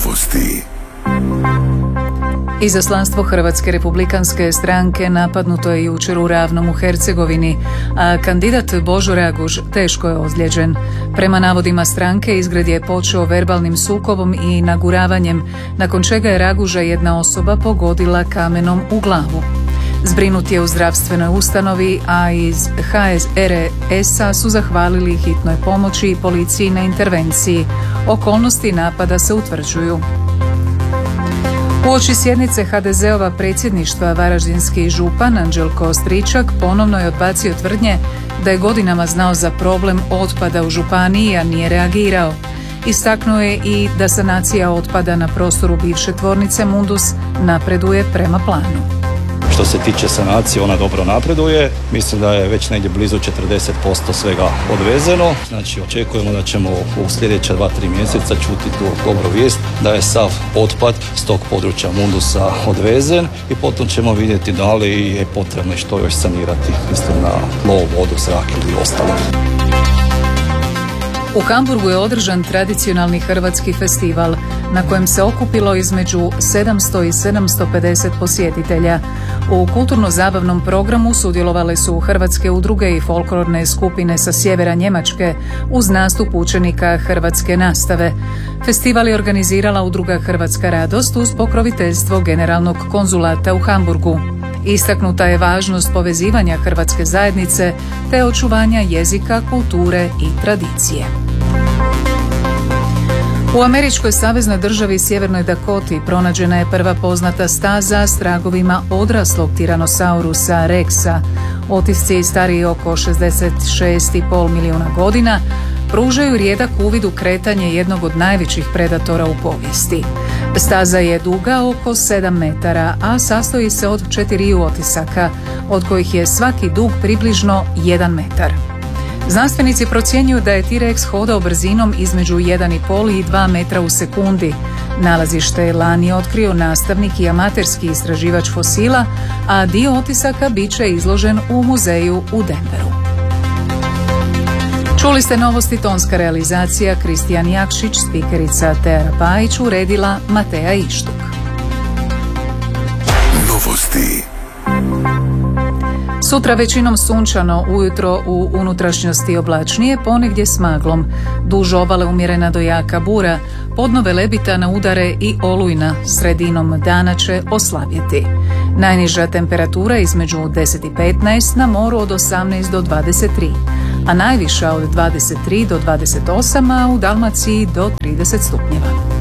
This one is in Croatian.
Novosti. Izaslanstvo Hrvatske republikanske stranke napadnuto je jučer u Ravnom u Hercegovini, a kandidat Božo Raguž teško je ozlijeđen. Prema navodima stranke, izgred je počeo verbalnim sukobom i naguravanjem, nakon čega je Raguža jedna osoba pogodila kamenom u glavu. Zbrinut je u zdravstvenoj ustanovi, a iz HSRS-a su zahvalili hitnoj pomoći i policiji na intervenciji. Okolnosti napada se utvrđuju. Uoči sjednice HDZ-ova predsjedništva varaždinski župan Anđelko Stričak ponovno je odbacio tvrdnje da je godinama znao za problem otpada u županiji, a nije reagirao. Istaknuo je i da sanacija otpada na prostoru bivše tvornice Mundus napreduje prema planu. Što se tiče sanacije, ona dobro napreduje. Mislim da je već negdje blizu 40% svega odvezeno. Znači, očekujemo da ćemo u sljedeća 2-3 mjeseca čuti tu dobru vijest da je sav otpad s tog područja Mundusa odvezen i potom ćemo vidjeti da li je potrebno što još sanirati, mislim na tlo, vodu, zrak ili ostalo. U Hamburgu je održan tradicionalni hrvatski festival na kojem se okupilo između 700 i 750 posjetitelja. U kulturno-zabavnom programu sudjelovale su hrvatske udruge i folklorne skupine sa sjevera Njemačke uz nastup učenika hrvatske nastave. Festival je organizirala udruga Hrvatska radost uz pokroviteljstvo Generalnog konzulata u Hamburgu. Istaknuta je važnost povezivanja hrvatske zajednice te očuvanja jezika, kulture i tradicije. U američkoj saveznoj državi Sjevernoj Dakoti pronađena je prva poznata staza s tragovima odraslog tiranosaurusa Rexa. Otisci stariji oko 66,5 milijuna godina pružaju rijedak uvid u kretanje jednog od najvećih predatora u povijesti. Staza je duga oko 7 metara, a sastoji se od 4 otisaka, od kojih je svaki dug približno 1 metar. Znanstvenici procjenjuju da je T-Rex hodao brzinom između 1,5 i 2 metra u sekundi. Nalazište je lani otkrio nastavnik i amaterski istraživač fosila, a dio otisaka bit će izložen u muzeju u Denveru. Čuli ste novosti, tonska realizacija Kristijan Jakšić, spikerica Teara Pajić, uredila Mateja Ištuk. Novosti. Sutra većinom sunčano, ujutro u unutrašnjosti oblačnije, ponegdje s maglom. Duž obale umjerena do jaka bura, podno Velebita na udare i olujna, sredinom dana će oslabjeti. Najniža temperatura između 10 i 15, na moru od 18 do 23, a najviša od 23 do 28, a u Dalmaciji do 30 stupnjeva.